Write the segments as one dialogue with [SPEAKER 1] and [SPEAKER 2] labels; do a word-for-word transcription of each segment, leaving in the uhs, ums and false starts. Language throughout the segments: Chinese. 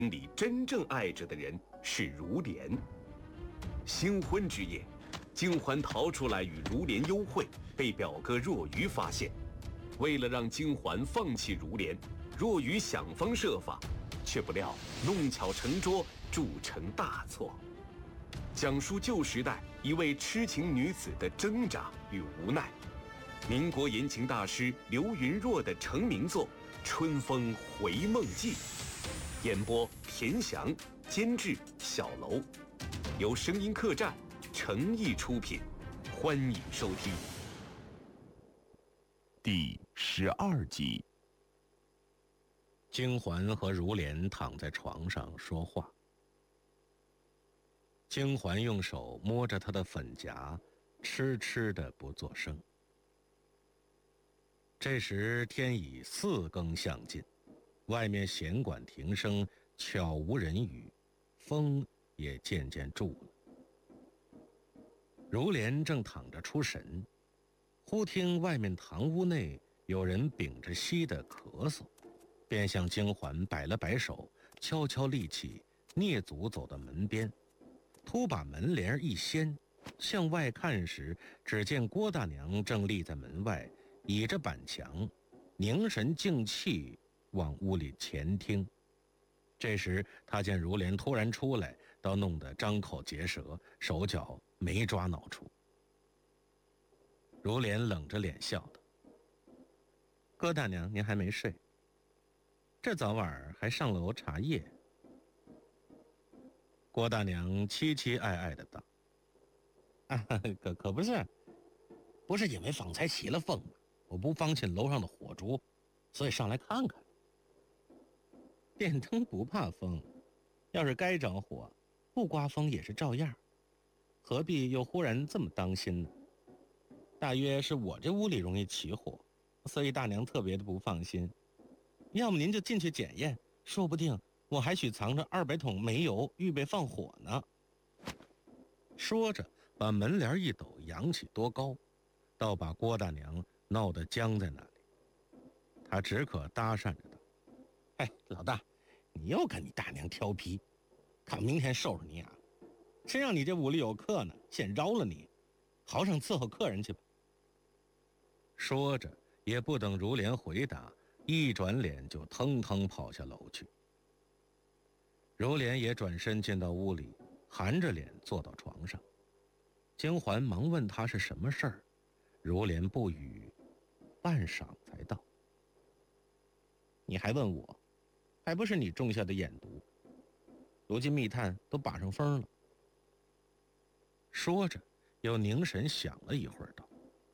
[SPEAKER 1] 里真正爱着的人是如莲。新婚之夜，金环逃出来与如莲幽会，被表哥若愚发现。为了让金环放弃如莲，若愚想方设法，却不料弄巧成拙，铸成大错。讲述旧时代一位痴情女子的挣扎与无奈。民国言情大师刘云若的成名作《春风回梦记》，演播田翔，监制小楼，由声音客栈诚意出品，欢迎收听。
[SPEAKER 2] 第十二集。
[SPEAKER 3] 金环和如莲躺在床上说话。金环用手摸着她的粉颊，痴痴的不作声。这时天已四更向尽，外面弦管停声，悄无人语，风也渐渐住了。如莲正躺着出神，忽听外面堂屋内有人屏着息的咳嗽，便向金环摆了摆手，悄悄立起，蹑足走到门边，突把门帘一掀，向外看时，只见郭大娘正立在门外，倚着板墙，凝神静气往屋里前听。这时他见如莲突然出来，倒弄得张口结舌，手脚没抓挠出。如莲冷着脸笑道：“郭大娘，您还没睡？这早晚还上楼茶叶？”郭大娘凄凄爱爱的道：“啊，可可不是，不是因为方才起了风，我不放心楼上的火烛，所以上来看看。电灯不怕风，要是该着火，不刮风也是照样，何必又忽然这么当心呢？大约是我这屋里容易起火，所以大娘特别的不放心。要么您就进去检验，说不定我还许藏着二百桶煤油，预备放火呢。”说着把门帘一抖，扬起多高，倒把郭大娘闹得僵在那里。他只可搭讪着道：“哎，老大，你又跟你大娘调皮，看明天收拾你啊！谁让你这屋里有客呢，先饶了你，好生伺候客人去吧。”说着也不等如莲回答，一转脸就腾腾跑下楼去。如莲也转身进到屋里，含着脸坐到床上。金环忙问他是什么事儿，如莲不语，半晌才道：“你还问我，还不是你种下的眼毒，如今密探都把上风了。”说着又凝神想了一会儿，道：“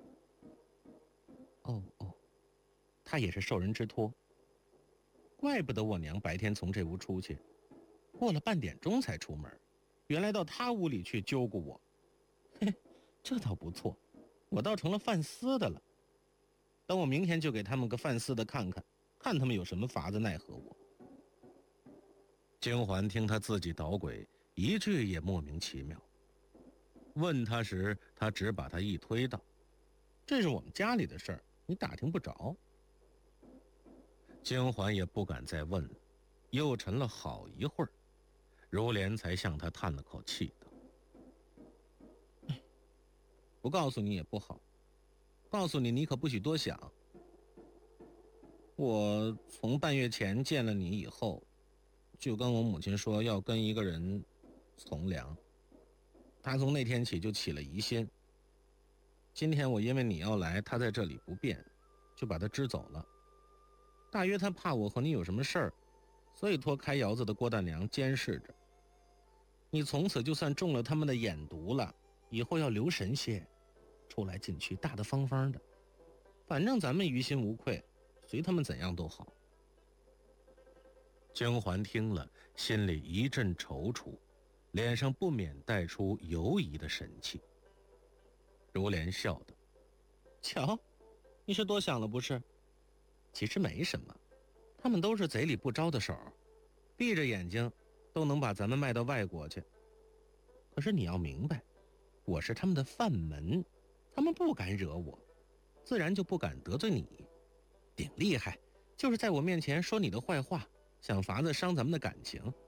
[SPEAKER 3] 哦哦，他也是受人之托，怪不得我娘白天从这屋出去，过了半点钟才出门，原来到他屋里去揪咕我。嘿，这倒不错，我倒成了犯私的了。等我明天就给他们个犯私的看看，看他们有什么法子奈何我。”金环听他自己捣鬼，一句也莫名其妙。问他时，他只把他一推道：“这是我们家里的事儿，你打听不着。”金环也不敢再问了，又沉了好一会儿，如莲才向他叹了口气道：“哎，不告诉你也不好，告诉你你可不许多想。我从半月前见了你以后，就跟我母亲说要跟一个人从良，他从那天起就起了疑心。今天我因为你要来，他在这里不便，就把他支走了。大约他怕我和你有什么事儿，所以托开窑子的郭大娘监视着你。从此就算中了他们的眼毒了，以后要留神些，出来进去大大方方的，反正咱们于心无愧，随他们怎样都好。”金环听了，心里一阵踌躇，脸上不免带出犹疑的神气。如莲笑道：“瞧，你是多想了不是？其实没什么，他们都是贼里不招的手，闭着眼睛都能把咱们卖到外国去。可是你要明白，我是他们的范门，他们不敢惹我，自然就不敢得罪你。顶厉害就是在我面前说你的坏话， 想法子伤咱们的感情。